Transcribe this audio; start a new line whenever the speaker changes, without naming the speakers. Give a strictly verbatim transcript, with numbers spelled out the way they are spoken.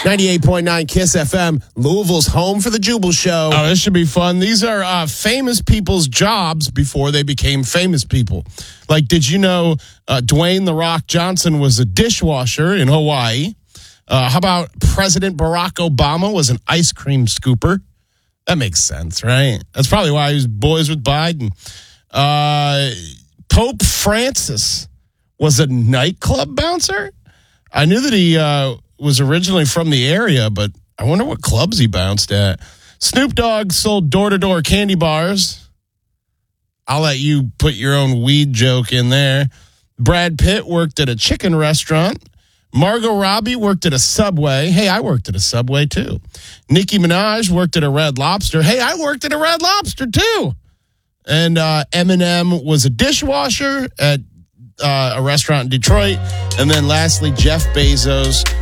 ninety-eight point nine KISS F M, Louisville's home for the Jubal Show.
Oh, this should be fun. These are uh, famous people's jobs before they became famous people. Like, did you know uh, Dwayne The Rock Johnson was a dishwasher in Hawaii? Uh, how about President Barack Obama was an ice cream scooper? That makes sense, right? That's probably why he was boys with Biden. Uh, Pope Francis was a nightclub bouncer? I knew that he uh, was originally from the area, but I wonder what clubs he bounced at. Snoop Dogg sold door-to-door candy bars. I'll let you put your own weed joke in there. Brad Pitt worked at a chicken restaurant. Margot Robbie worked at a Subway. Hey, I worked at a Subway too. Nicki Minaj worked at a Red Lobster. Hey, I worked at a Red Lobster too. And uh, Eminem was a dishwasher at uh, a restaurant in Detroit. And then lastly, Jeff Bezos